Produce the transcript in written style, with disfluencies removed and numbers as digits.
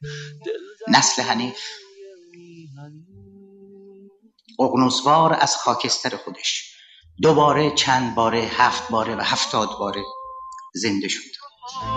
نسل حنیف ققنسوار از خاکستر خودش دوباره، چند باره، 7 باره و 70 باره زنده شد.